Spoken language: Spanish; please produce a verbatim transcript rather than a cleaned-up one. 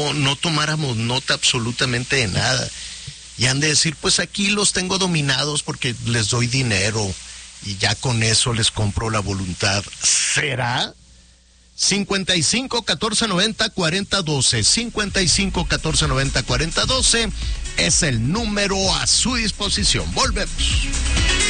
no tomáramos nota absolutamente de nada. Y han de decir, pues aquí los tengo dominados porque les doy dinero y ya con eso les compro la voluntad. ¿Será? cincuenta y cinco, catorce, noventa, cuarenta, doce. cincuenta y cinco, catorce, noventa, cuarenta, doce es el número a su disposición. Volvemos.